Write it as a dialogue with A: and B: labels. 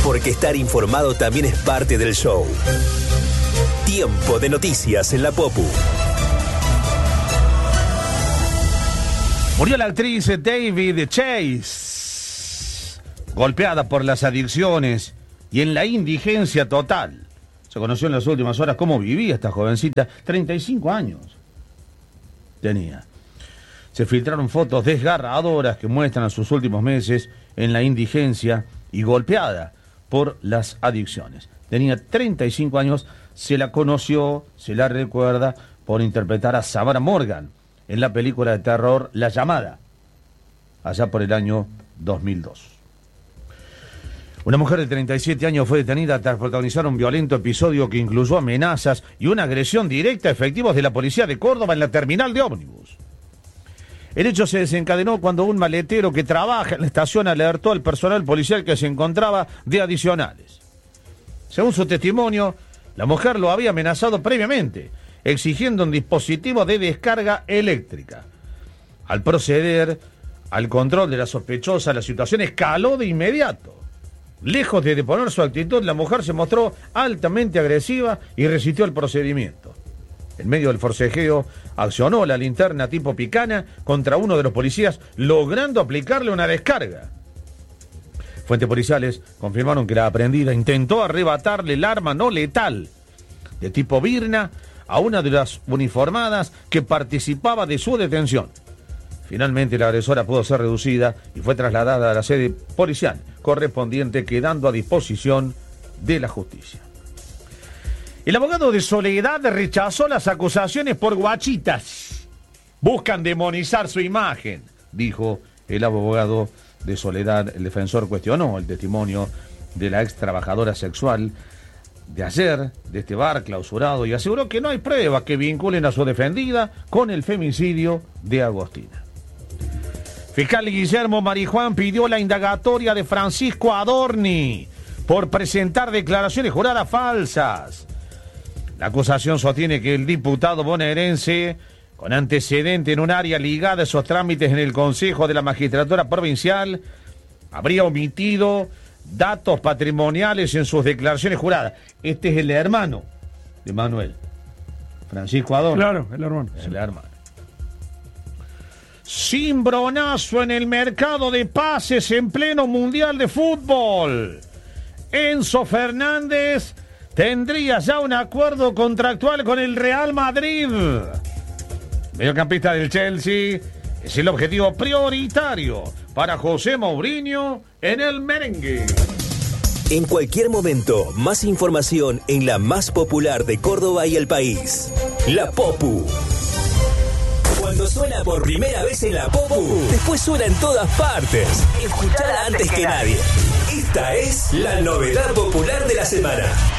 A: porque estar informado también es parte del show. Tiempo de noticias en la Popu.
B: Murió la actriz David Chase, golpeada por las adicciones y en la indigencia total. Se conoció en las últimas horas cómo vivía esta jovencita. 35 años tenía. Se filtraron fotos desgarradoras que muestran a sus últimos meses en la indigencia y golpeada por las adicciones. Tenía 35 años, se la conoció, se la recuerda por interpretar a Samara Morgan en la película de terror La Llamada, allá por el año 2002. Una mujer de 37 años fue detenida tras protagonizar un violento episodio que incluyó amenazas y una agresión directa a efectivos de la policía de Córdoba en la terminal de ómnibus. El hecho se desencadenó cuando un maletero que trabaja en la estación alertó al personal policial que se encontraba de adicionales. Según su testimonio, la mujer lo había amenazado previamente, exigiendo un dispositivo de descarga eléctrica. Al proceder al control de la sospechosa, la situación escaló de inmediato. Lejos de deponer su actitud, la mujer se mostró altamente agresiva y resistió el procedimiento. En medio del forcejeo, accionó la linterna tipo picana contra uno de los policías, logrando aplicarle una descarga. Fuentes policiales confirmaron que la aprendida intentó arrebatarle el arma no letal de tipo Birna a una de las uniformadas que participaba de su detención. Finalmente, la agresora pudo ser reducida y fue trasladada a la sede policial correspondiente, quedando a disposición de la justicia. El abogado de Soledad rechazó las acusaciones por guachitas. Buscan demonizar su imagen, dijo el abogado de Soledad. El defensor cuestionó el testimonio de la ex trabajadora sexual de ayer, de este bar clausurado, y aseguró que no hay pruebas que vinculen a su defendida con el femicidio de Agostina. Fiscal Guillermo Marijuán pidió la indagatoria de Francisco Adorni por presentar declaraciones juradas falsas. La acusación sostiene que el diputado bonaerense, con antecedente en un área ligada a esos trámites en el Consejo de la Magistratura Provincial, habría omitido datos patrimoniales en sus declaraciones juradas. Este es el hermano de Manuel, Francisco Adorni.
C: Claro, el hermano.
B: El hermano. Cimbronazo en el mercado de pases en pleno Mundial de Fútbol. Enzo Fernández tendría ya un acuerdo contractual con el Real Madrid. Mediocampista del Chelsea es el objetivo prioritario para José Mourinho en el merengue.
A: En cualquier momento, más información en la más popular de Córdoba y el país. La Popu. Cuando suena por primera vez en la Popu, después suena en todas partes. Escuchala antes que nadie. Esta es la novedad popular de la semana.